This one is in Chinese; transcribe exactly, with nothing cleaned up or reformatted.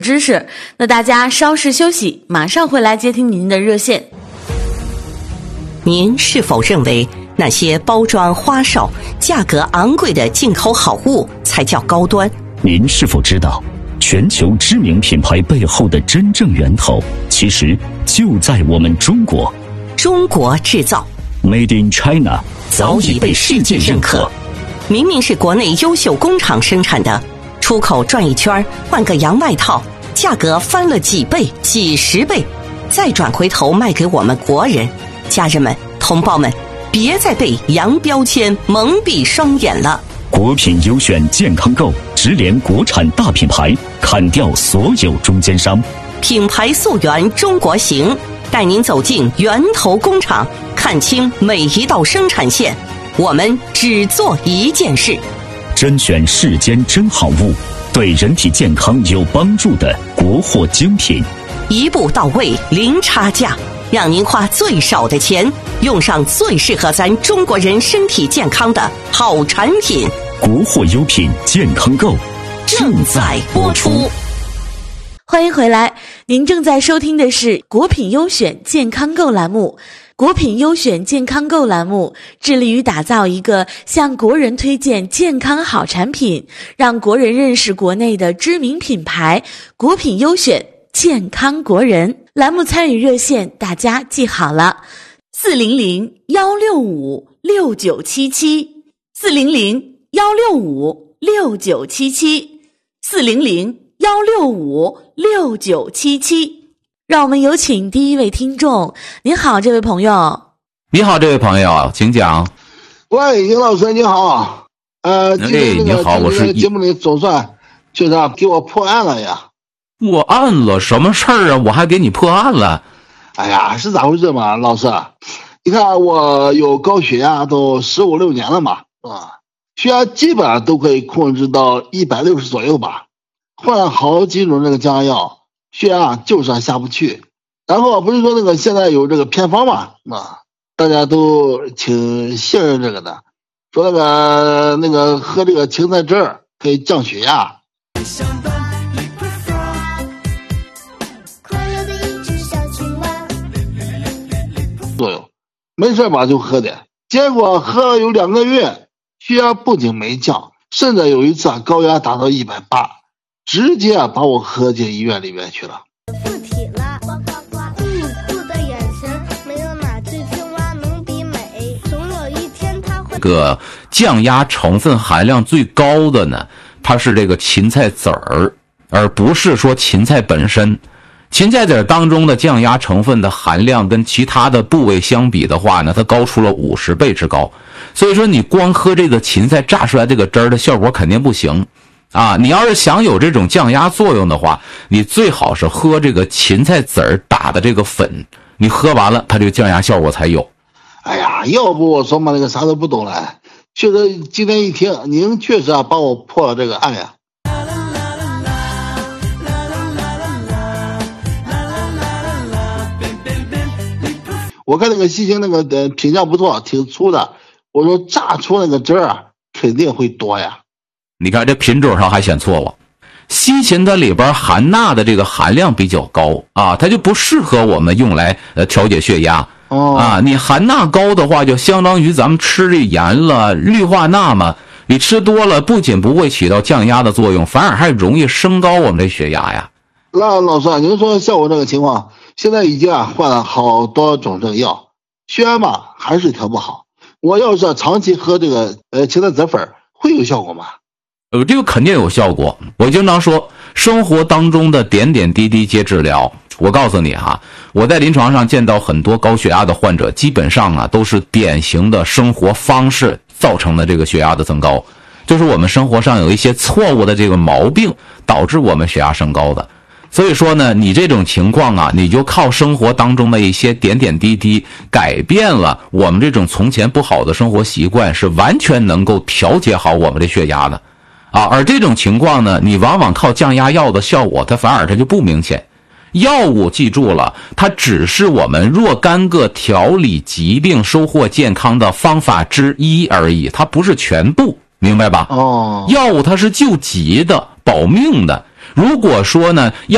知识。那大家稍事休息，马上回来接听您的热线。 您是否认为那些包装花哨、价格昂贵的进口好物才叫高端？ 您是否知道，全球知名品牌背后的真正源头，其实就在我们中国。 中国制造 Made in China 早已被世界认可。 明明是国内优秀工厂生产的，出口转一圈换个洋外套，价格翻了几倍几十倍，再转回头卖给我们国人。家人们同胞们，别再被洋标签蒙蔽双眼了。 国品优选健康购直连国产大品牌，砍掉所有中间商， 品牌溯源中国行，带您走进源头工厂，看清每一道生产线。我们只做一件事， 甄选世间真好物，对人体健康有帮助的国货精品， 一步到位，零差价，让您花最少的钱，用上最适合咱中国人身体健康的好产品。 国货优品健康购正在播出。 欢迎回来，您正在收听的是国品优选健康购栏目。国品优选健康购栏目致力于打造一个向国人推荐健康好产品，让国人认识国内的知名品牌。国品优选健康国人栏目参与热线大家记好了，四零零幺六五六九七七，四零零幺六五六九七七，四零零幺六五六九七七。让我们有请第一位听众。您好，这位朋友。 你好，这位朋友，请讲。 喂，尹老师，你好。呃，今天那个、 哎、你好，我是节目里总算就是给我破案了呀。 破案了？什么事儿啊？我还给你破案了？ 哎呀，是咋回事嘛，老师？你看我有高血压都十五六年了嘛，啊，血压基本上都可以控制到一百六十左右吧。换了好几种那个降压药。血压就是下不去，然后不是说那个现在有这个偏方嘛，啊，大家都挺信任这个的，说那个那个喝这个芹菜汁儿可以降血压。作用，没事吧就喝点，结果喝了有两个月，血压不仅没降，甚至有一次啊高压达到一百八。直接啊把我喝进医院里面去了。 附体了，酷酷的眼神，没有哪只青蛙能比美。总有一天它会。 这个降压成分含量最高的呢，它是这个芹菜籽儿，而不是说芹菜本身。芹菜籽当中的降压成分的含量跟其他的部位相比的话呢，它高出了五十倍之高。所以说你光喝这个芹菜榨出来这个汁儿的效果肯定不行。啊，你要是想有这种降压作用的话，你最好是喝这个芹菜籽儿打的这个粉，你喝完了它这个降压效果才有。 哎呀，要不我说嘛那个啥都不懂了，确实今天一听您确实啊帮我破了这个案呀。我看那个西芹那个呃评价不错，挺粗的，我说榨出那个汁儿啊肯定会多呀。 你看这品种上还显错误，西芹它里边含钠的这个含量比较高啊，它就不适合我们用来呃调节血压。 哦啊，你含钠高的话，就相当于咱们吃这盐了，氯化钠嘛，你吃多了不仅不会起到降压的作用，反而还容易升高我们的血压呀。 那老师啊，您说像我这个情况，现在已经啊换了好多种这个药，血压嘛还是调不好。我要是长期喝这个呃芹菜籽粉，会有效果吗？ 呃，这个肯定有效果。我经常说，生活当中的点点滴滴皆治疗。我告诉你哈，我在临床上见到很多高血压的患者，基本上啊都是典型的生活方式造成的这个血压的增高，就是我们生活上有一些错误的这个毛病导致我们血压升高的。所以说呢，你这种情况啊，你就靠生活当中的一些点点滴滴改变了我们这种从前不好的生活习惯，是完全能够调节好我们的血压的。啊，而这种情况呢，你往往靠降压药的效果，它反而它就不明显。药物记住了，它只是我们若干个调理疾病、收获健康的方法之一而已，它不是全部，明白吧？ 哦， 药物它是救急的、保命的。如果说呢，药